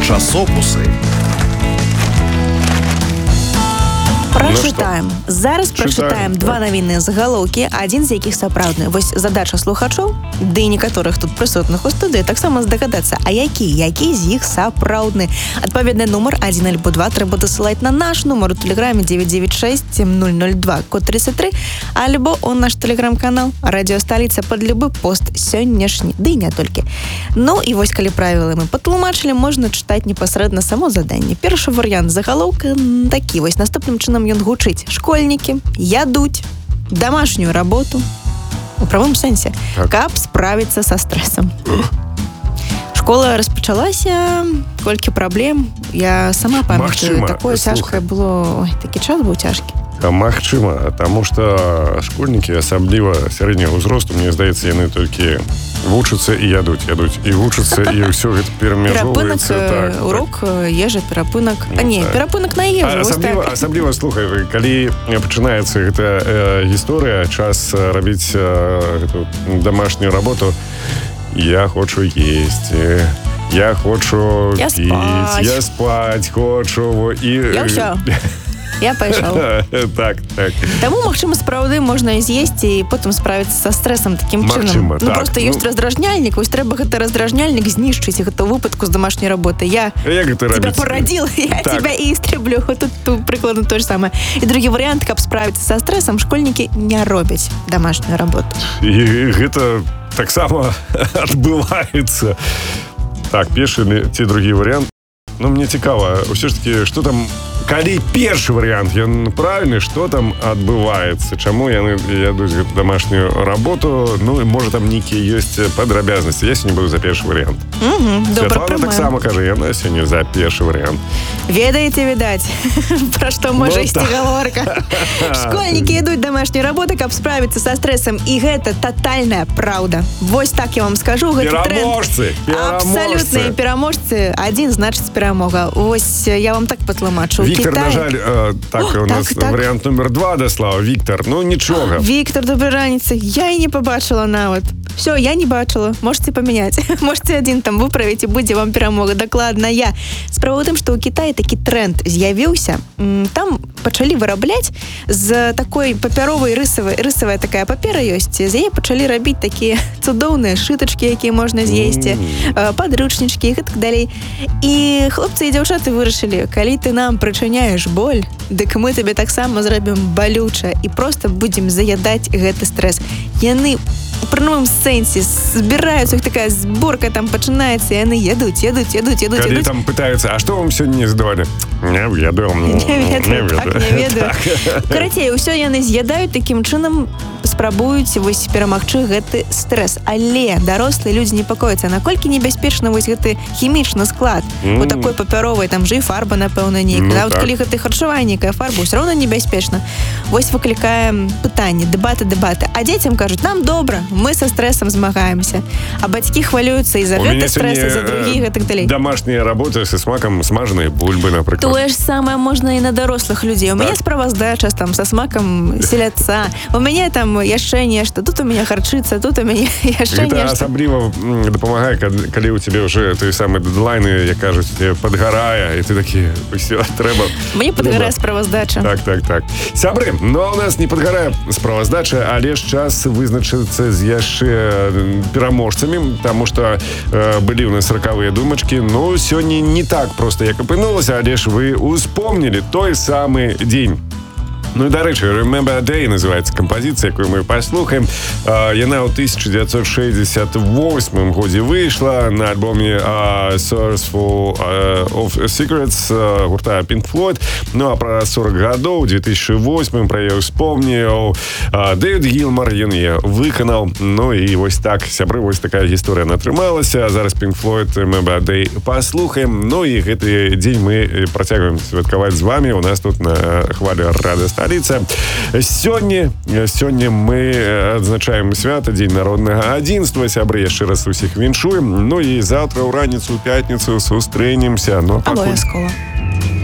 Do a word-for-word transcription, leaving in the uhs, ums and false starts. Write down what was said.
Часопусы. Прачытаем. Ну Зараз прачытаем два навінныя загалоўкі, адзін з якіх сапраўдны. Вось задача слухачоў, ды і некаторых тут прысутных у студыі, таксама здагадацца, а які, які з іх сапраўдны. Адпаведны нумар адзін альбо два трэба дасылаць на наш нумар у тэлеграме девять девять шесть ноль ноль два код тридцать три, альбо у наш тэлеграм-канал Радио Сталіца пад любы пост сённяшні, ды і не толькі. Ну і вось калі правілы мы патлумачылі, можна чытаць непасрэдна само заданне. Першы варыянт загалоўка такі вось, наступным чынам ён гучыць. Школьнікі ядуць домашнюю работу у правым сэнсе, так. Каб справіцца са стрэсам. Школа распачалася, колькі праблем. Я сама памятаю, такое цяжкае было. Ой, такі час быў цяжкі. Магчыма, таму што школьнікі, асабліва сярэдняга ўзросту, мне здаецца, яны толькі вучацца і ядуць, ядуць і вучацца, і ўсё гэта перамяжоўваецца. Перапынак, так, урок, так. Ежа, перапынак. А не, так. Перапынак на ежу. Асабліва, асабліва, слухай, калі пачынаецца гэта э, гісторыя, час рабіць э, гэту домашнюю работу, я хочу есці, я хочу я піць, спаць. я спаць хочу. І... Я ўсё. Я пайшоў. Так, так. Таму, магчыма, сапраўды можна з'есці і потым справіцца са стрэсам такім Магчыма, чынам. Ну, так. Проста ёсць ну... раздражняльнік, вось трэба гэты раздражняльнік знішчыць, гэта ў выпадку з домашняй работы. Я тебя парадзіл, я так. тебя і істрэблю. Тут, тут прыкладна то ж самае. І другі варыянт, каб справіцца са стрэсам, школьнікі не робяць домашнюю работу. І гэта таксама адбываецца. Так, першы ці другі варыянт. Ну, мне цікава, ўсё ж такі, што там... Калі першы варыянт, ён правільны, што там адбываецца? Чаму яны ядуць гэту домашнюю работу? Ну, можа, там нейкія ёсць падрабязнасці. Я сёння буду за першы варыянт. Угу, Святлана таксама кажа, яна сёння за першы варыянт. Ведаеце, відаць, пра што можа ісці гаворка. Школьнікі ідуць домашнюю работу, каб справіцца са стрэсам. І гэта татальная праўда. Вось так я вам скажу. Пераможцы! Абсалютныя пераможцы. Адзін, значыць, перамога. Вось я вам так патлумачу. Віктор, Китай. На жаль, э, так, О, у нас так, так. варыянт номер два даслаў. Віктор, ну нічога. Віктор, добрай раніцы. Я і не побачила нават. Все, я не бачила. Можете памяняць. Можете адзін там выправіць і будзе вам перамога. Дакладна я. Справа ў тым, што ў Кітаі такі тренд з'явіўся. Там пачалі вырабляць з такой папяровай рысавай, рысавая такая папера ёсць. З яе пачалі рабіць такія цудоўныя шытачкі, якія можна з'есці, mm. падручнічкі і так далей. І хлопцы і дзяўчаты вырашылі, калі ты нам прычыняеш боль, дык мы табе таксама зробім балюча і проста будзем заядаць гэты стрэс. Яны у прямым сэнсе збіраюцца, іх такая зборка там пачынаецца, і яны едуць, едуць, едуць, едуць. Калі там пытаюцца, а што вам сёння не здавалі? Не ведаю. Не ведаю, так, не ведаю. Карацей, усё яны з'ядаюць, такім чынам спрабуюць вось перамагчы гэты стрэс. Але дарослыя людзі непакояцца, наколькі небяспечна вось гэты хімічны склад. Mm. У такой папяровай, там же і фарба, напэўна, нейкая. Ну, а вот так. Калі гэта харчавая нейкая фарба, ўсё роўна небяспечна. Вось выклікае пытанне, дэбаты, дэбаты. А дзецям кажуць, нам добра, мы са стрэсам змагаемся. А бацькі хвалююцца і за гэты стрэс, і за другі, і так далей. Домашняя работа са смакам смажанай бульбы, напрыклад. Тое ж самае можна і на дарослых людзей. У так. мяне справаздача там са смакам селядца. У мяне там яшчэ нешта. Тут у мяне харчыцца, тут у мяне яшчэ гэта нешта. Гэта асабліва дапамагае, калі ў цябе ўжо той самы дэдлайны, як кажуць, падгарае, і ты такі, усё, трэба. Мне падгарае справаздача. Так, так, так. Сябры, но у нас не падгарае справаздача, але ж час вызначыцца з яшчэ пераможцамі, таму што э, былі ў нас сорокавыя думачкі. Ну, сёння не так проста, як апынулася, але ж вы успомнілі той самы дзень. Ну і, дарэчы, Remember a Day называецца кампазіцыя, якую мы паслухаем. Яна ў тысяча дзевяцьсот шэсцьдзесят восьмым годзе выйшла на альбоме uh, Source for, uh, of Secrets uh, гурта Pink Floyd. Ну а пра сорок гадоў, у две тысячи восьмым пра яе успомніў uh, Дэвід Гілмар, ён яе выканаў. Ну і вось так, сябры, вось такая гісторыя натрымалася. Зараз Pink Floyd Remember a Day паслухаем. Ну і гэты дзень мы працягваем святкаваць з вами. У нас тут на хвалі Радыё Сталіца. Сёння, сёння мы адзначаем свята, дзень народнага адзінства. Сябры, яшчэ раз усіх віншуем. Ну і заўтра ў раніцу, у пятніцу сустрэнемся. Ну, абавязкова.